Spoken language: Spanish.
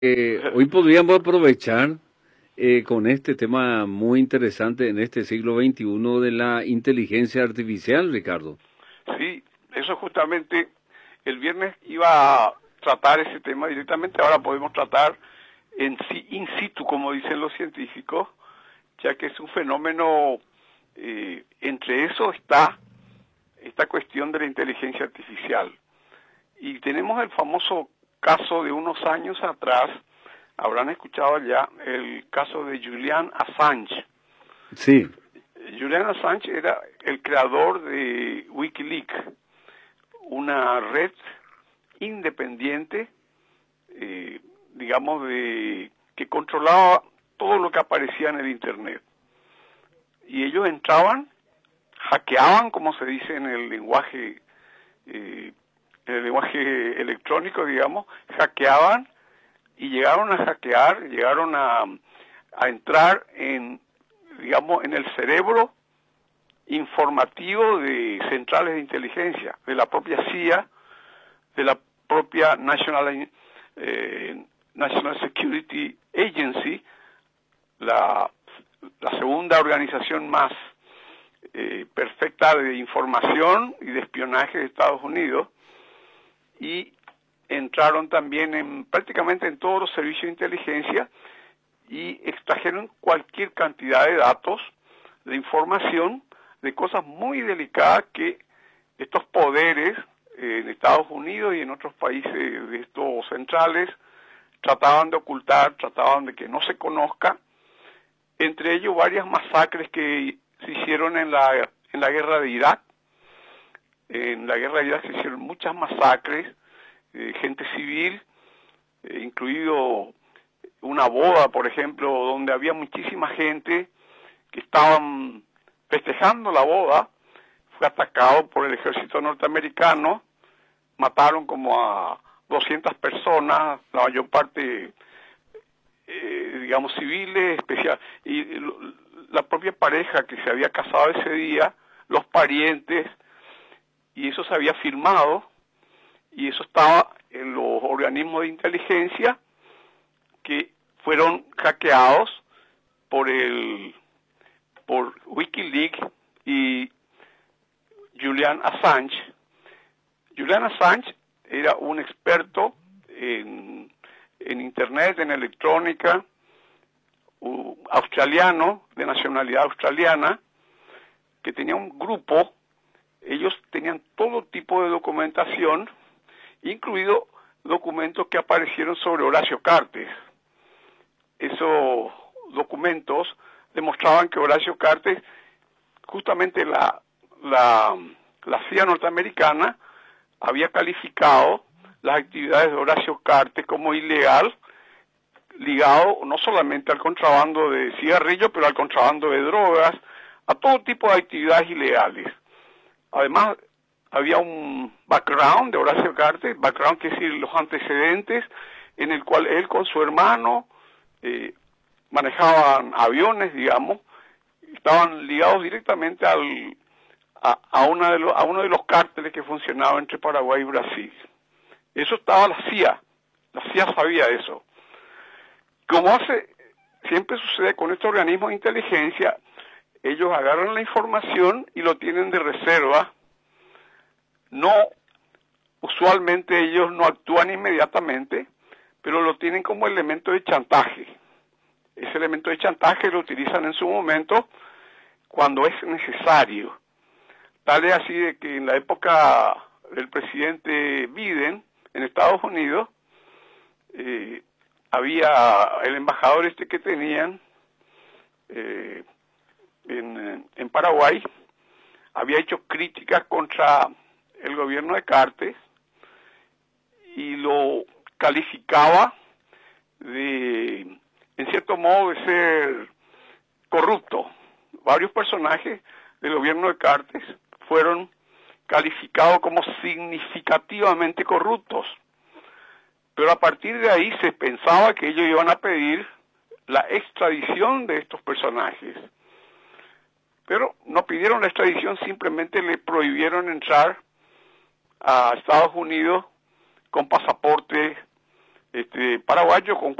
Hoy podríamos aprovechar con este tema muy interesante en este siglo XXI de la inteligencia artificial, Ricardo. Sí, eso justamente el viernes iba a tratar ese tema directamente, ahora podemos tratar in situ, como dicen los científicos, ya que es un fenómeno, entre eso está esta cuestión de la inteligencia artificial. Y tenemos el famoso caso de unos años atrás, habrán escuchado ya, el caso de Julian Assange. Sí. Julian Assange era el creador de Wikileaks, una red independiente, digamos, que controlaba todo lo que aparecía en el Internet. Y ellos entraban, hackeaban, como se dice en el lenguaje electrónico, digamos, hackeaban y llegaron a hackear, llegaron a entrar en, digamos, en el cerebro informativo de centrales de inteligencia, de la propia CIA, de la propia National Security Agency, la segunda organización más perfecta de información y de espionaje de Estados Unidos, y entraron también prácticamente en todos los servicios de inteligencia y extrajeron cualquier cantidad de datos, de información, de cosas muy delicadas que estos poderes en Estados Unidos y en otros países de estos centrales trataban de ocultar, trataban de que no se conozca, entre ellos varias masacres que se hicieron en la guerra de Irak. En la guerra de Irak se hicieron muchas masacres, gente civil, incluido una boda, por ejemplo, donde había muchísima gente que estaban festejando la boda, fue atacado por el ejército norteamericano, mataron como a 200 personas, la mayor parte, digamos, civiles, y la propia pareja que se había casado ese día, los parientes, y eso se había filmado, y eso estaba en los organismos de inteligencia que fueron hackeados por Wikileaks y Julian Assange. Julian Assange era un experto en Internet, en electrónica, australiano, de nacionalidad australiana, que tenía un grupo. Ellos tenían todo tipo de documentación, incluido documentos que aparecieron sobre Horacio Cartes. Esos documentos demostraban que Horacio Cartes, justamente la CIA norteamericana, había calificado las actividades de Horacio Cartes como ilegal, ligado no solamente al contrabando de cigarrillos, pero al contrabando de drogas, a todo tipo de actividades ilegales. Además, había un background de Horacio Cartes, background quiere decir los antecedentes, en el cual él con su hermano manejaban aviones, digamos, estaban ligados directamente a uno de los cárteles que funcionaba entre Paraguay y Brasil. Eso estaba la CIA sabía eso. Como siempre sucede con estos organismos de inteligencia, ellos agarran la información y lo tienen de reserva. Usualmente ellos no actúan inmediatamente, pero lo tienen como elemento de chantaje. Ese elemento de chantaje lo utilizan en su momento cuando es necesario. Tal es así de que en la época del presidente Biden en Estados Unidos, había el embajador que tenían en Paraguay, había hecho críticas contra el gobierno de Cartes y lo calificaba en cierto modo, de ser corrupto. Varios personajes del gobierno de Cartes fueron calificados como significativamente corruptos. Pero a partir de ahí se pensaba que ellos iban a pedir la extradición de estos personajes. Pero no pidieron la extradición, simplemente le prohibieron entrar a Estados Unidos con pasaporte paraguayos con